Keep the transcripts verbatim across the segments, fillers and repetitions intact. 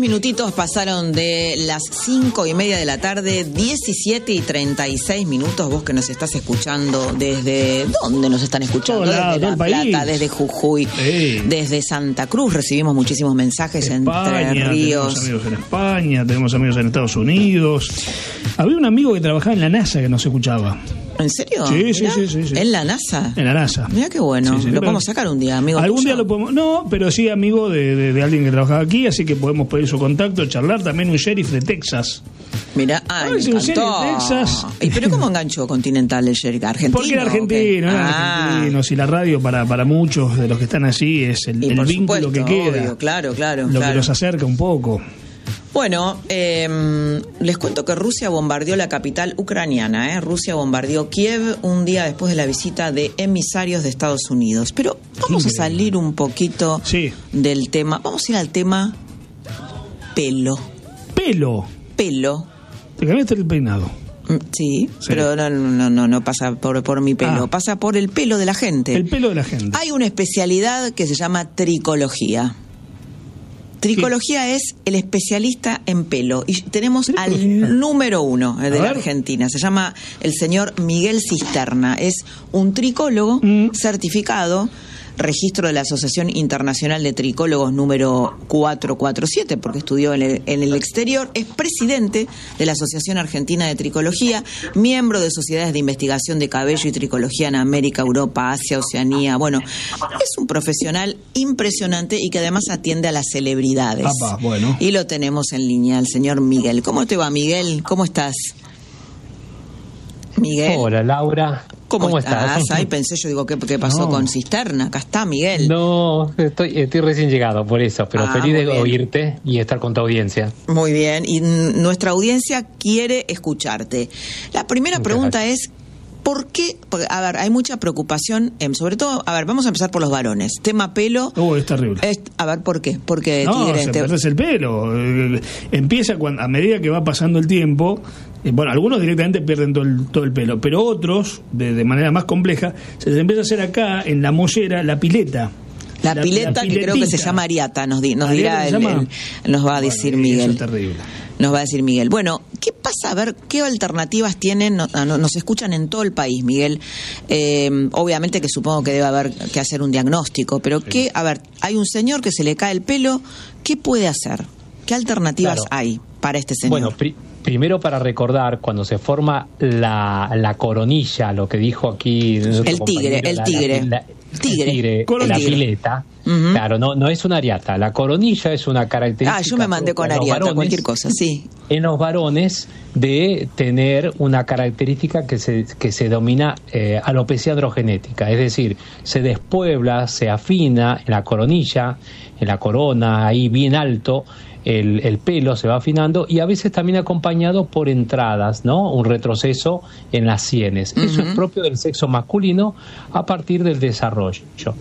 minutitos pasaron de las cinco y media de la tarde, diecisiete y treinta y seis minutos. Vos que nos estás escuchando, ¿desde dónde nos están escuchando? Todo desde La Plata, país. Desde Jujuy, sí. Desde Santa Cruz. Recibimos muchísimos mensajes. España, Entre Ríos. Tenemos amigos en España, tenemos amigos en Estados Unidos. Había un amigo que trabajaba en la NASA que nos escuchaba. ¿En serio? Sí, sí, sí, sí, sí. ¿En la NASA? En la NASA. Mira qué bueno. Sí, sí, lo podemos sacar un día, amigo. Algún tuyo. día lo podemos. No, pero sí amigo de, de, de alguien que trabajaba aquí, así que podemos pedir su contacto, charlar. También un sheriff de Texas. Mira, ay, ah, me sí, encantó. Un sheriff de Texas. ¿Y pero cómo enganchó Continental el sheriff? ¿Argentino? Porque era argentino, eran ah. argentinos. Y la radio para, para muchos de los que están allí es el, el vínculo supuesto, que queda. Obvio, claro, claro. Lo claro. que los acerca un poco. Bueno, eh, les cuento que Rusia bombardeó la capital ucraniana. ¿eh? Rusia bombardeó Kiev un día después de la visita de emisarios de Estados Unidos. Pero vamos a salir un poquito sí. del tema. Vamos a ir al tema pelo. ¿Pelo? Pelo. ¿Te cambiaste el peinado? Sí, sí, pero no, no, no, no pasa por, por mi pelo, ah. pasa por el pelo de la gente. El pelo de la gente. Hay una especialidad que se llama tricología. Tricología ¿Qué? Es el especialista en pelo. Y tenemos ¿Tricología? Al número uno de la Argentina. Se llama el señor Miguel Cisterna. Es un tricólogo mm. certificado, registro de la Asociación Internacional de Tricólogos número cuatrocientos cuarenta y siete, porque estudió en el, en el exterior. Es presidente de la Asociación Argentina de Tricología, miembro de sociedades de investigación de cabello y tricología en América, Europa, Asia, Oceanía. Bueno, es un profesional impresionante y que además atiende a las celebridades. Papá, bueno. Y lo tenemos en línea, el señor Miguel. ¿Cómo te va, Miguel? ¿Cómo estás? Miguel. Hola, Laura. ¿Cómo, ¿Cómo estás? estás? Ahí pensé yo, digo, ¿qué, qué pasó no. con Cisterna? Acá está, Miguel. No, estoy, estoy recién llegado, por eso, pero ah, feliz de bien. oírte y estar con tu audiencia. Muy bien, y nuestra audiencia quiere escucharte. La primera Muchas pregunta gracias. es, ¿por qué? Porque, a ver, hay mucha preocupación, eh, sobre todo, a ver, vamos a empezar por los varones. Tema pelo. Oh, es terrible. Es, a ver, ¿por qué? Porque no, tigre, se te... pierde el pelo. Eh, empieza cuando, a medida que va pasando el tiempo. Eh, bueno, algunos directamente pierden todo el, todo el pelo, pero otros, de, de manera más compleja, se les empieza a hacer acá, en la mollera, la pileta. La, la pileta, la que creo que se llama Ariata, nos, di, nos dirá, el, el, nos va a decir bueno, Miguel. Eso es terrible. Nos va a decir Miguel. Bueno, ¿qué pasa? A ver, ¿qué alternativas tienen? Nos, nos escuchan en todo el país, Miguel. Eh, obviamente que supongo que debe haber que hacer un diagnóstico, pero sí. ¿qué? A ver, hay un señor que se le cae el pelo, ¿qué puede hacer? ¿Qué alternativas claro. hay para este señor? Bueno, pri- primero para recordar, cuando se forma la, la coronilla, lo que dijo aquí... El tigre, el tigre. La, la, Tigre, tigre la tigre. pileta, uh-huh. claro, no, no es una ariata. La coronilla es una característica. Ah, yo me mandé con ariata, varones, cualquier cosa, sí. En los varones de tener una característica que se que se domina eh, alopecia androgenética, es decir, se despuebla, se afina en la coronilla, en la corona, ahí bien alto. El, el pelo se va afinando y a veces también acompañado por entradas, ¿no? Un retroceso en las sienes. Uh-huh. Eso es propio del sexo masculino a partir del desarrollo.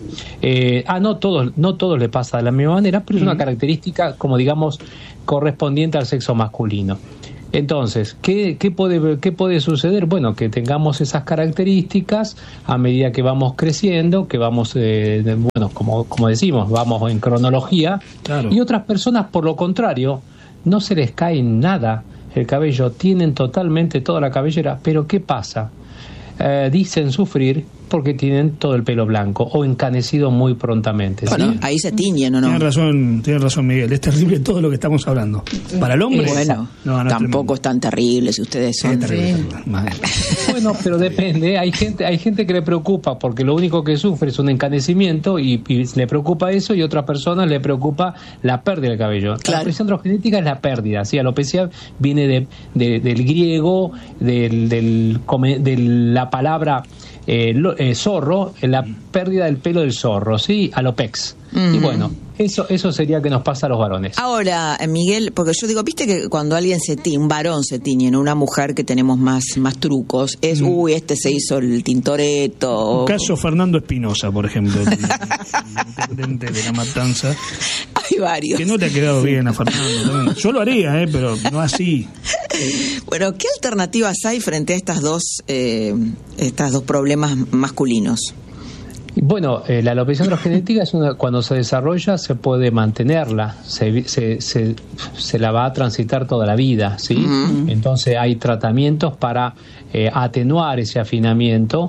Eh, ah, no todos, no todos le pasa de la misma manera, pero uh-huh. es una característica, como digamos, correspondiente al sexo masculino. Entonces, ¿qué, qué, puede, ¿qué puede suceder? Bueno, que tengamos esas características a medida que vamos creciendo, que vamos, eh, bueno, como, como decimos, vamos en cronología. Claro. Y otras personas, por lo contrario, no se les cae nada el cabello, tienen totalmente toda la cabellera, pero ¿qué pasa? Eh, dicen sufrir porque tienen todo el pelo blanco o encanecido muy prontamente. Bueno, ¿sí? ahí se tiñen, ¿o no? Tiene razón, tiene razón Miguel, es terrible todo lo que estamos hablando. Para el hombre, bueno, no, no tampoco es, es tan terrible si ustedes son. Es terrible, bueno, pero depende, hay gente, hay gente que le preocupa porque lo único que sufre es un encanecimiento y, y le preocupa eso, y a otras personas le preocupa la pérdida del cabello. Claro. La alopecia androgenética es la pérdida, ¿sí? Alopecia viene de, de, del griego, del, del, de la palabra Eh, lo, eh, zorro, la pérdida del pelo del zorro, ¿sí? Alopex. Mm. Y bueno, eso eso sería que nos pasa a los varones. Ahora, Miguel, porque yo digo, viste que cuando alguien se tiñe, un varón se tiñe, ¿no? Una mujer que tenemos más, más trucos, es, mm. uy, este se hizo el tintoretto. Un caso Fernando Espinosa, por ejemplo, el intendente de La Matanza. Hay varios. Que no te ha quedado bien a Fernando. Yo lo haría, ¿eh? Pero no así. Bueno, ¿qué alternativas hay frente a estas dos, eh, estas dos problemas masculinos? Bueno, eh, la alopecia androgenética es una, cuando se desarrolla se puede mantenerla, se, se, se, se la va a transitar toda la vida, ¿sí? Uh-huh. Entonces hay tratamientos para eh, atenuar ese afinamiento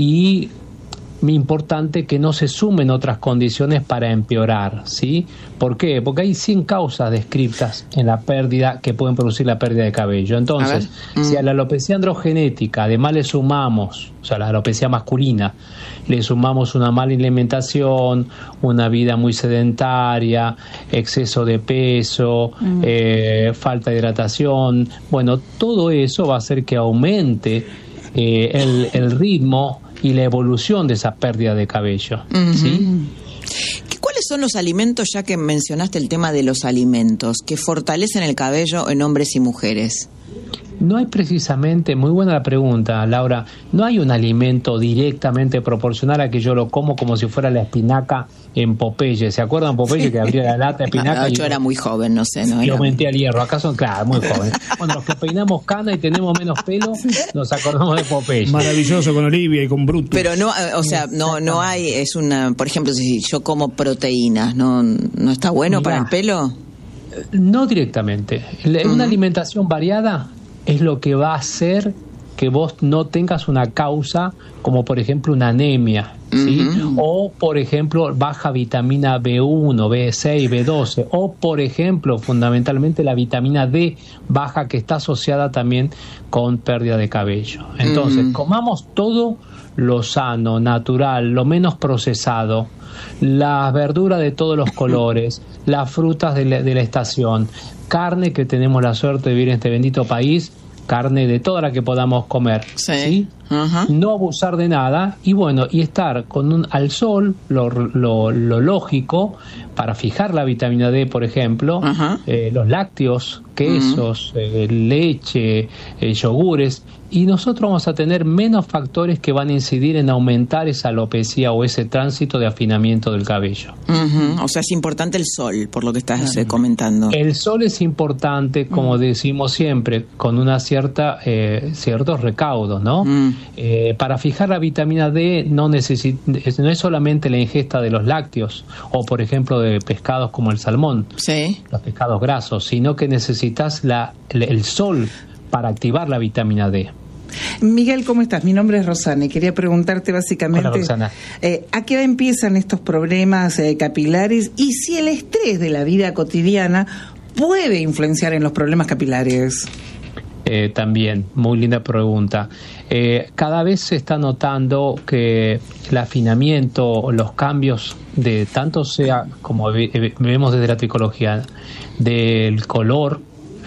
y importante que no se sumen otras condiciones para empeorar, ¿sí? ¿Por qué? Porque hay cien causas descritas en la pérdida que pueden producir la pérdida de cabello. Entonces, a si a la alopecia androgenética además le sumamos, o sea, la alopecia masculina, le sumamos una mala alimentación, una vida muy sedentaria, exceso de peso, mm. eh, falta de hidratación, bueno, todo eso va a hacer que aumente eh, el, el ritmo y la evolución de esa pérdida de cabello, uh-huh. ¿sí? ¿Cuáles son los alimentos, ya que mencionaste el tema de los alimentos, que fortalecen el cabello en hombres y mujeres? No hay precisamente, muy buena la pregunta, Laura, no hay un alimento directamente proporcional a que yo lo como como si fuera la espinaca en Popeye. ¿Se acuerdan Popeye sí. que abría la lata de espinaca? No, yo y era muy joven, no sé. No y era... aumenté el hierro. Acá son, claro, muy joven. Bueno, los que peinamos cana y tenemos menos pelo, nos acordamos de Popeye. Maravilloso con Olivia y con Brutus. Pero no, o sea, no no hay, es una, por ejemplo, si yo como proteínas, ¿no, no está bueno Mirá, para el pelo? No directamente. Una uh-huh. alimentación variada es lo que va a hacer que vos no tengas una causa como por ejemplo una anemia, ¿sí? Uh-huh. O por ejemplo baja vitamina B uno, B seis, B doce, o por ejemplo fundamentalmente la vitamina D baja que está asociada también con pérdida de cabello. Entonces, uh-huh. comamos todo lo sano, natural, lo menos procesado, las verduras de todos los colores, las frutas de la, de la estación, carne, que tenemos la suerte de vivir en este bendito país, carne de toda la que podamos comer, sí, ¿sí? Uh-huh. No abusar de nada y bueno, y estar con un al sol, lo, lo, lo lógico para fijar la vitamina D, por ejemplo, uh-huh. eh, los lácteos, quesos, uh-huh. eh, leche, eh, yogures, y nosotros vamos a tener menos factores que van a incidir en aumentar esa alopecia o ese tránsito de afinamiento del cabello. Uh-huh. O sea, es importante el sol, por lo que estás uh-huh. comentando. El sol es importante, como uh-huh. decimos siempre, con una cierta eh, ciertos recaudos, ¿no? Uh-huh. Eh, para fijar la vitamina D no, necesit- no es solamente la ingesta de los lácteos o, por ejemplo, de pescados como el salmón, sí. los pescados grasos, sino que necesitas la, el, el sol para activar la vitamina D. Miguel, ¿cómo estás? Mi nombre es Rosana y quería preguntarte básicamente Hola, Rosana. Eh, ¿a qué hora empiezan estos problemas eh, capilares y si el estrés de la vida cotidiana puede influenciar en los problemas capilares? Eh, también, muy linda pregunta. Eh, cada vez se está notando que el afinamiento, los cambios de tanto sea, como ve, vemos desde la tricología, del color,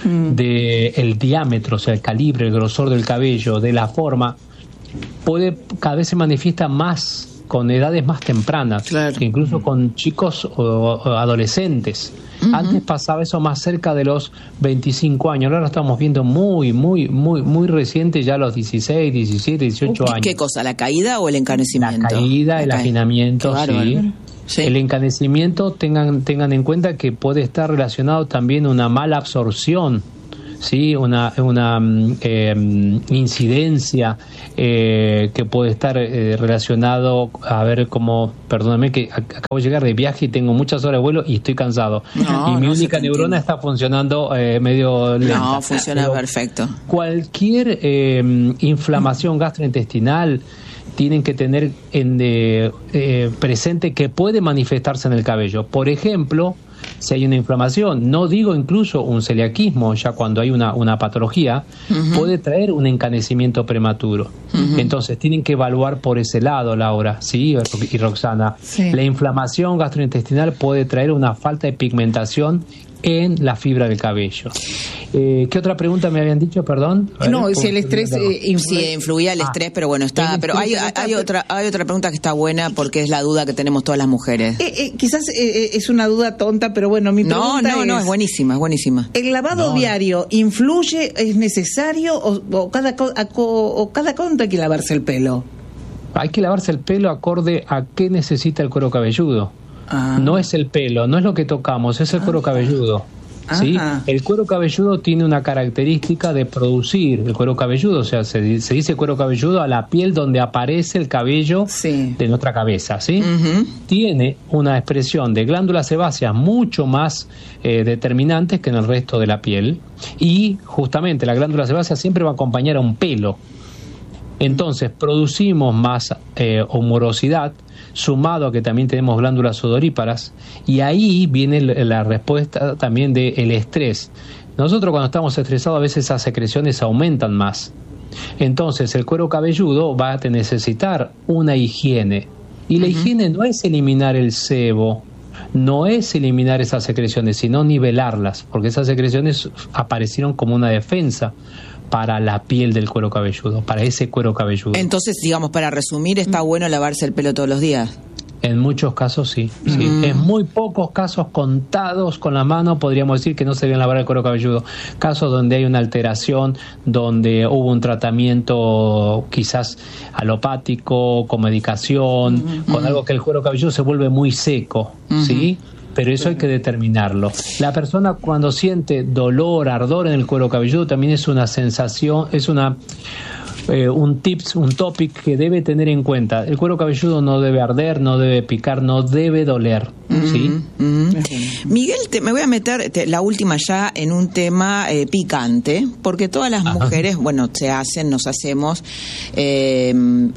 de el diámetro, o sea, el calibre, el grosor del cabello, de la forma, puede cada vez se manifiesta más con edades más tempranas, claro. que incluso con chicos o, o adolescentes. Uh-huh. Antes pasaba eso más cerca de los veinticinco años, ahora lo estamos viendo muy, muy, muy, muy reciente, ya a los dieciséis, diecisiete, dieciocho años. ¿Qué cosa? ¿La caída o el encanecimiento? La caída, el la afinamiento, sí. Sí. El encanecimiento, tengan tengan en cuenta que puede estar relacionado también a una mala absorción, sí, una una eh, incidencia eh, que puede estar eh, relacionado, a ver cómo, perdóname que acabo de llegar de viaje y tengo muchas horas de vuelo y estoy cansado, no, y mi no única neurona está funcionando eh, medio lenta. No, funciona Pero perfecto. Cualquier eh, inflamación gastrointestinal tienen que tener en de, eh, presente que puede manifestarse en el cabello. Por ejemplo, si hay una inflamación, no digo incluso un celiaquismo, ya cuando hay una, una patología, uh-huh. puede traer un encanecimiento prematuro. Uh-huh. Entonces, tienen que evaluar por ese lado, Laura, ¿sí? Y Roxana. Sí. La inflamación gastrointestinal puede traer una falta de pigmentación en la fibra del cabello. Eh, ¿Qué otra pregunta me habían dicho, perdón? Ver, no, si el estrés eh, influye, sí, influía el estrés, ah, pero bueno, está. Pero hay, hay, hay otra hay otra pregunta que está buena porque es la duda que tenemos todas las mujeres. Eh, eh, quizás eh, es una duda tonta, pero bueno, mi pregunta no, no, es... No, no, es buenísima, es buenísima. ¿El lavado no, diario influye, es necesario o, o, cada, o cada cuánto hay que lavarse el pelo? Hay que lavarse el pelo acorde a qué necesita el cuero cabelludo. Ah. No es el pelo, no es lo que tocamos, es el cuero ah. cabelludo. ¿sí? El cuero cabelludo tiene una característica de producir el cuero cabelludo, o sea, se, se dice cuero cabelludo a la piel donde aparece el cabello sí. de nuestra cabeza, ¿sí? Uh-huh. Tiene una expresión de glándulas sebáceas mucho más eh, determinantes que en el resto de la piel, y justamente la glándula sebácea siempre va a acompañar a un pelo. Entonces producimos más eh, humorosidad, sumado a que también tenemos glándulas sudoríparas, y ahí viene la respuesta también del estrés. Nosotros cuando estamos estresados a veces esas secreciones aumentan más. Entonces el cuero cabelludo va a necesitar una higiene, y la uh-huh. higiene no es eliminar el sebo, no es eliminar esas secreciones, sino nivelarlas, porque esas secreciones aparecieron como una defensa para la piel del cuero cabelludo, para ese cuero cabelludo. Entonces, digamos, para resumir, ¿está bueno lavarse el pelo todos los días? En muchos casos sí, sí. Mm. En muy pocos casos contados con la mano podríamos decir que no se deben lavar el cuero cabelludo. Casos donde hay una alteración, donde hubo un tratamiento quizás alopático, con medicación, mm. con mm. algo que el cuero cabelludo se vuelve muy seco, mm-hmm. ¿sí? Pero eso hay que determinarlo. La persona cuando siente dolor, ardor en el cuero cabelludo también es una sensación, es una eh, un tips, un topic que debe tener en cuenta. El cuero cabelludo no debe arder, no debe picar, no debe doler, ¿sí? Mm-hmm. Mm-hmm. Miguel, te, me voy a meter te, la última ya en un tema eh, picante, porque todas las Ajá. mujeres, bueno, se hacen, nos hacemos eh,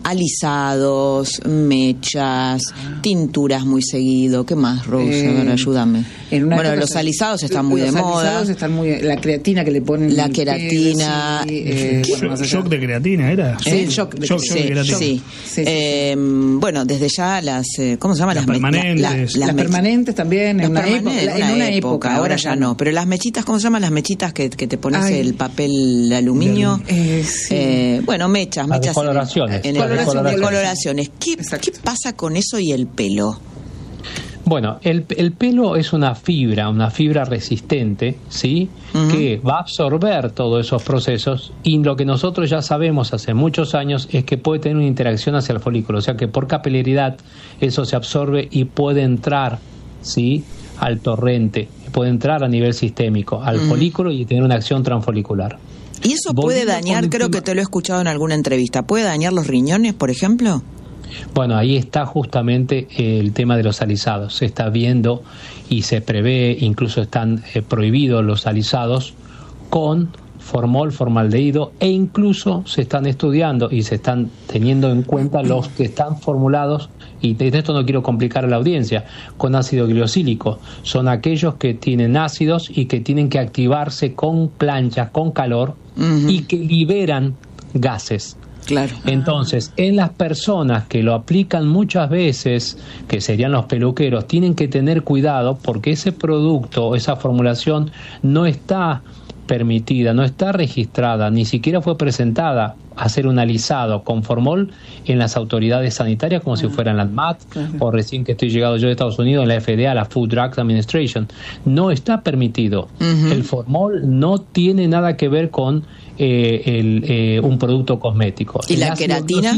alisados, mechas, tinturas muy seguido. ¿Qué más, Rose? Eh, a ver, ayúdame. Bueno, los alisados están muy de moda. Los alisados están muy... La creatina que le ponen... La queratina... Sí, eh, bueno, shock de creatina, ¿era? Sí, el shock de, shock, shock sí, de creatina. Sí. Sí, sí, eh, sí. Bueno, desde ya las... ¿Cómo se llaman? Las, las permanentes. La, la, las, las permanentes también, en una, época, en una, una época. época ahora ya no. Pero las mechitas, ¿cómo se llaman? Las mechitas que, que te pones Ay, el papel de aluminio. De, eh, sí. eh, bueno, mechas, mechas. Coloraciones. En, en coloraciones. De coloraciones. ¿Qué, ¿Qué pasa con eso y el pelo? Bueno, el, el pelo es una fibra, una fibra resistente, ¿sí? Uh-huh. Que va a absorber todos esos procesos, y lo que nosotros ya sabemos hace muchos años es que puede tener una interacción hacia el folículo, o sea que por capilaridad eso se absorbe y puede entrar, ¿sí? Al torrente, puede entrar a nivel sistémico, al uh-huh. folículo y tener una acción transfolicular. ¿Y eso puede Volviendo dañar, creo tema... que te lo he escuchado en alguna entrevista, puede dañar los riñones, por ejemplo? Bueno, ahí está justamente el tema de los alisados. Se está viendo y se prevé, incluso están eh, prohibidos los alisados con formol, formaldehído, e incluso se están estudiando y se están teniendo en cuenta los que están formulados, y de esto no quiero complicar a la audiencia, con ácido gliosílico. Son aquellos que tienen ácidos y que tienen que activarse con planchas, con calor, uh-huh. y que liberan gases. Claro. Entonces, en las personas que lo aplican muchas veces, que serían los peluqueros, tienen que tener cuidado porque ese producto, esa formulación no está permitida, no está registrada, ni siquiera fue presentada a hacer un alisado con formol en las autoridades sanitarias, como ah, si fueran la A N M A T, claro. o recién que estoy llegado yo de Estados Unidos, en la F D A, la Food Drugs Administration. No está permitido. Uh-huh. El formol no tiene nada que ver con eh, el, eh, un producto cosmético. ¿Y el la queratina?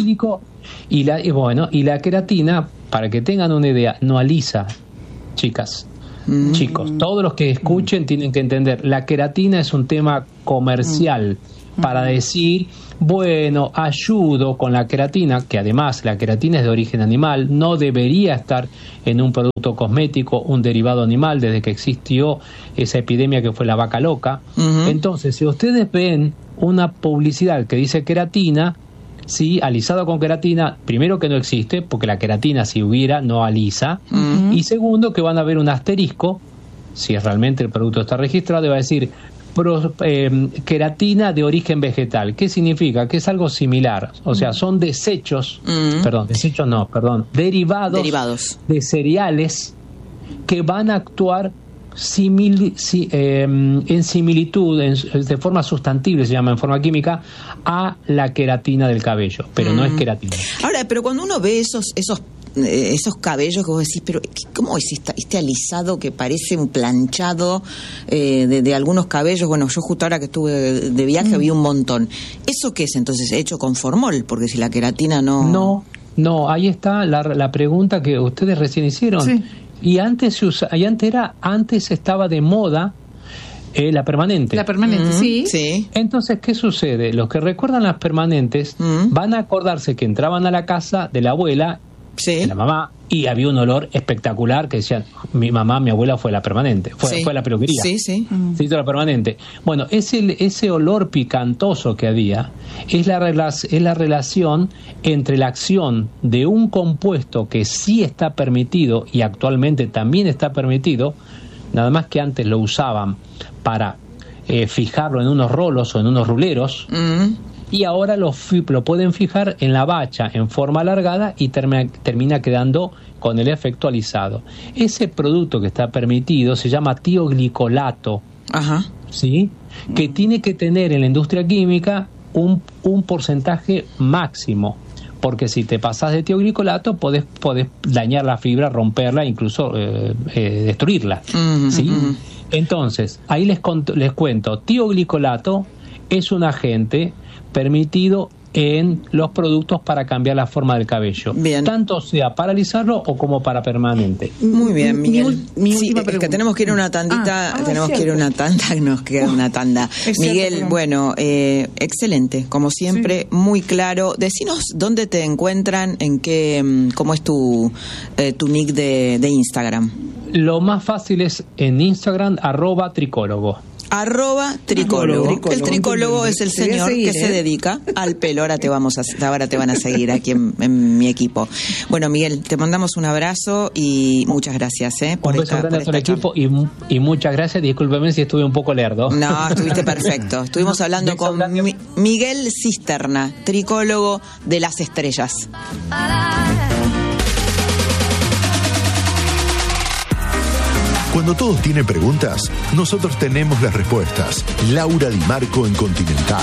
Y la, y bueno, y la queratina, para que tengan una idea, no alisa, chicas. Mm. Chicos, todos los que escuchen mm. tienen que entender, la queratina es un tema comercial mm. para decir, bueno, ayudo con la queratina, que además la queratina es de origen animal, no debería estar en un producto cosmético, un derivado animal, desde que existió esa epidemia que fue la vaca loca. Mm-hmm. Entonces, si ustedes ven una publicidad que dice queratina, sí, alisado con queratina, primero que no existe, porque la queratina, si hubiera, no alisa, uh-huh. y segundo que van a ver un asterisco, si realmente el producto está registrado, y va a decir pro, eh, queratina de origen vegetal. ¿Qué significa? Que es algo similar, o sea, son desechos, uh-huh. perdón, desechos no, perdón, derivados, derivados de cereales que van a actuar Simil, si, eh, en similitud, en, de forma sustantible, se llama en forma química, a la queratina del cabello, pero mm. no es queratina. Ahora, pero cuando uno ve esos esos eh, esos cabellos que vos decís, pero ¿cómo es este, este alisado que parece un planchado eh, de, de algunos cabellos? Bueno, yo justo ahora que estuve de viaje mm. vi un montón. ¿Eso qué es entonces? ¿Hecho con formol? Porque si la queratina no... No, no, ahí está la, la pregunta que ustedes recién hicieron. Sí. Y antes se usa, y antes era, antes estaba de moda Eh, la permanente. La permanente, Mm, sí. Sí. Entonces, ¿qué sucede? Los que recuerdan las permanentes Mm. van a acordarse que entraban a la casa de la abuela, Sí. de la mamá, y había un olor espectacular que decían, mi mamá, mi abuela fue la permanente, fue, Sí. fue la peluquería. Sí, sí. Sí, toda la permanente. Bueno, ese, ese olor picantoso que había es la, rela- es la relación entre la acción de un compuesto que sí está permitido y actualmente también está permitido, nada más que antes lo usaban para eh, fijarlo en unos rolos o en unos ruleros, Mm. y ahora lo, fi- lo pueden fijar en la bacha en forma alargada y termina, termina quedando con el efecto alisado. Ese producto que está permitido se llama tioglicolato, Ajá. ¿sí? Que tiene que tener en la industria química un, un porcentaje máximo, porque si te pasas de tioglicolato podés, podés dañar la fibra, romperla, incluso eh, eh, destruirla, Mm, ¿sí? mm. Entonces, ahí les, cont- les cuento, tioglicolato es un agente permitido en los productos para cambiar la forma del cabello, Bien. tanto sea para alisarlo o como para permanente. Muy bien, Mi- mi Miguel. ul- mi Sí, última es que pregunta. tenemos que ir a una tandita, Ah, ah, tenemos es que ir a cierto. una tanda, nos queda una tanda. cierto, Miguel, perdón. bueno, eh, excelente, como siempre, muy claro. Decinos dónde te encuentran, en qué, mm, cómo es tu, eh, tu nick de, de Instagram. Lo más fácil es en Instagram, arroba tricólogo. Arroba tricólogo. Tricólogo. El tricólogo es el Te voy a señor seguir, que se ¿eh? dedica al pelo. Ahora te vamos a, ahora te van a seguir aquí en, en mi equipo. Bueno, Miguel, te mandamos un abrazo y muchas gracias, ¿eh? Un beso esta- grande a todo el esta equipo y, mu- y muchas gracias. Discúlpeme si estuve un poco lerdo. No, estuviste perfecto. Estuvimos hablando Beso con grande. Mi- Miguel Cisterna, tricólogo de las estrellas. Cuando todos tienen preguntas, nosotros tenemos las respuestas. Laura Di Marco en Continental.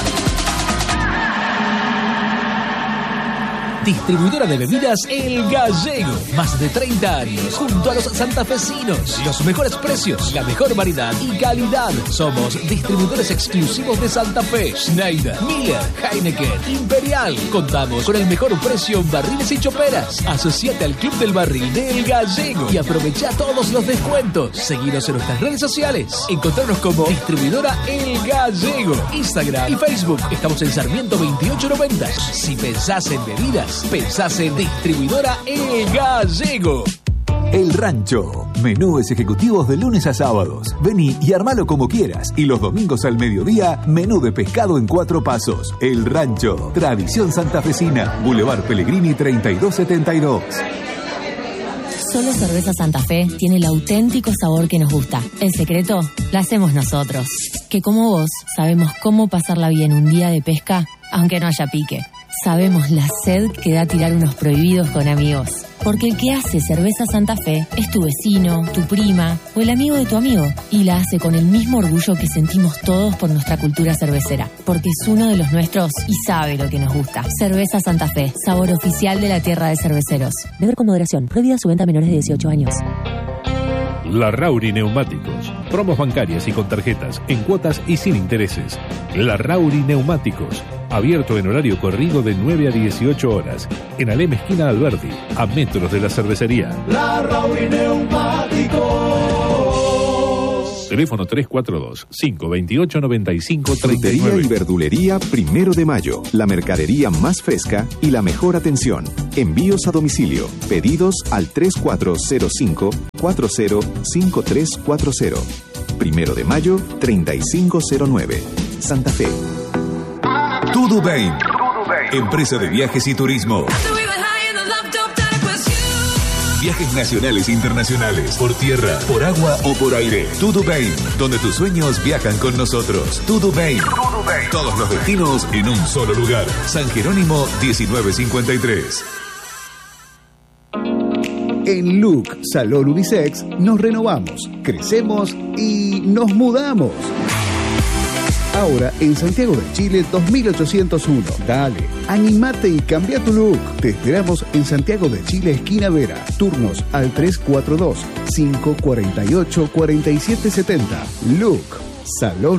Distribuidora de bebidas El Gallego. Más de treinta años junto a los santafesinos. Los mejores precios, la mejor variedad y calidad. Somos distribuidores exclusivos de Santa Fe, Schneider, Miller, Heineken, Imperial. Contamos con el mejor precio en barriles y choperas. Asociate al Club del Barril de El Gallego y aprovecha todos los descuentos. Seguinos en nuestras redes sociales. Encontrarnos como Distribuidora El Gallego. Instagram y Facebook. Estamos en Sarmiento veintiocho noventa. Si pensás en bebidas, pensás en Distribuidora El Gallego. El Rancho. Menúes ejecutivos de lunes a sábados. Vení y armalo como quieras. Y los domingos al mediodía, menú de pescado en cuatro pasos. El Rancho. Tradición santafesina. Boulevard Pellegrini treinta y dos setenta y dos. Solo Cerveza Santa Fe tiene el auténtico sabor que nos gusta. El secreto lo hacemos nosotros, que como vos sabemos cómo pasarla bien un día de pesca, aunque no haya pique. Sabemos la sed que da tirar unos prohibidos con amigos. Porque el que hace Cerveza Santa Fe es tu vecino, tu prima o el amigo de tu amigo. Y la hace con el mismo orgullo que sentimos todos por nuestra cultura cervecera. Porque es uno de los nuestros y sabe lo que nos gusta. Cerveza Santa Fe, sabor oficial de la tierra de cerveceros. Beber con moderación. Prohibida su venta a menores de dieciocho años. Larrauri Neumáticos. Promos bancarias y con tarjetas, en cuotas y sin intereses. Larrauri Neumáticos. Abierto en horario corrido de nueve a dieciocho horas. En Alem esquina Alberdi, a metros de la cervecería. Larrauri Neumáticos. Teléfono tres cuatro dos, cinco dos ocho, nueve cinco tres Frutería nueve. y verdulería Primero de Mayo. La mercadería más fresca y la mejor atención. Envíos a domicilio. Pedidos al tres cuatro cero cinco, cuatro cero cinco tres cuatro cero. Primero de Mayo, treinta y cinco cero nueve. Santa Fe. Tudo Bain. Empresa de viajes y turismo. Viajes nacionales e internacionales, por tierra, por agua o por aire. Tudo Bain, donde tus sueños viajan con nosotros. Tudo Bain. Todos los destinos en un solo lugar. San Jerónimo diecinueve cincuenta y tres. En Look Salón Unisex nos renovamos, crecemos y nos mudamos. Ahora en Santiago de Chile dos mil ochocientos uno. Dale, animate y cambia tu look. Te esperamos en Santiago de Chile, esquina Vera. Turnos al tres cuatro dos, cinco cuatro ocho, cuatro siete siete cero. Look Salón